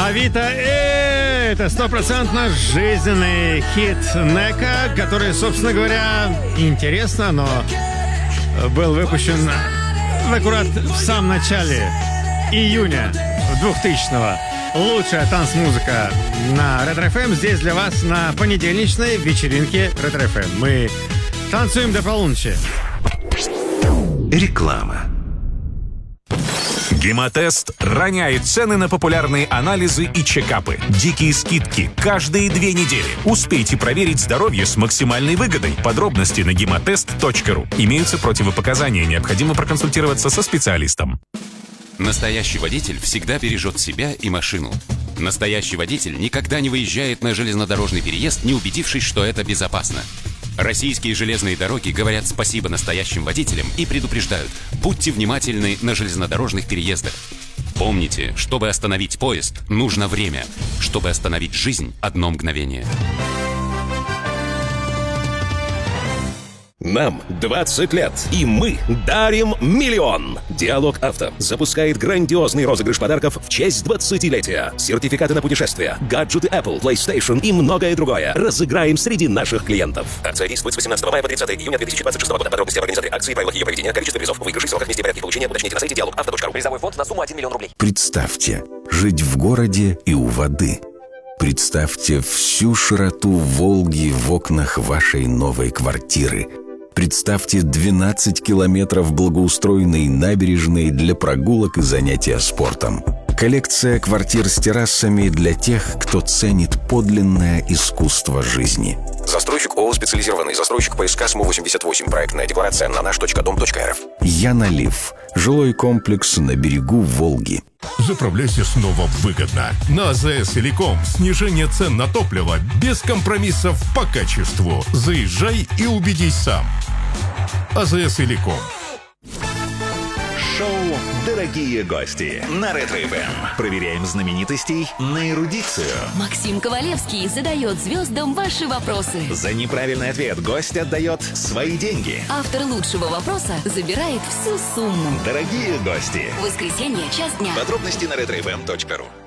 Авито, это стопроцентно жизненный хит Нека, который, собственно говоря, интересно, но был выпущен аккурат в самом начале июня 2000-го. Лучшая танцмузыка на Ретро-ФМ здесь для вас на понедельничной вечеринке Ретро-ФМ. Мы танцуем до полуночи. Реклама. Гемотест роняет цены на популярные анализы и чекапы. Дикие скидки каждые 2 недели. Успейте проверить здоровье с максимальной выгодой. Подробности на гемотест.ру. Имеются противопоказания. Необходимо проконсультироваться со специалистом. Настоящий водитель всегда бережет себя и машину. Настоящий водитель никогда не выезжает на железнодорожный переезд, не убедившись, что это безопасно. Российские железные дороги говорят спасибо настоящим водителям и предупреждают: будьте внимательны на железнодорожных переездах. Помните, чтобы остановить поезд, нужно время. Чтобы остановить жизнь, 1 мгновение. Нам 20 лет, и мы дарим миллион. Диалог Авто запускает грандиозный розыгрыш подарков в честь 20-летия. Сертификаты на путешествия, гаджеты Apple, PlayStation и многое другое разыграем среди наших клиентов. Акция действует с 18 мая по 30 июня 2026 года. Подробности об организации акции и правилах ее проведения, количество призов, выигрышей, сроках, месте и порядке получения уточните на сайте dialogauto.ru. Призовой фонд на сумму 1 миллион рублей. Представьте, жить в городе и у воды. Представьте всю широту Волги в окнах вашей новой квартиры. Представьте 12 километров благоустроенной набережной для прогулок и занятия спортом. Коллекция квартир с террасами для тех, кто ценит подлинное искусство жизни. Застройщик ООО «Специализированный застройщик ПСК СМУ-88. Проектная декларация на наш.дом.рф. Янолив. Жилой комплекс на берегу Волги. Заправляйся снова выгодно. На АЗС Леком снижение цен на топливо без компромиссов по качеству. Заезжай и убедись сам. АЗС Леком. Шоу «Дорогие гости» на Ретро-ФМ. Проверяем знаменитостей на эрудицию. Максим Ковалевский задает звездам ваши вопросы. За неправильный ответ гость отдает свои деньги. Автор лучшего вопроса забирает всю сумму. Дорогие гости. В воскресенье, 1:00 дня. Подробности на retrofm.ru.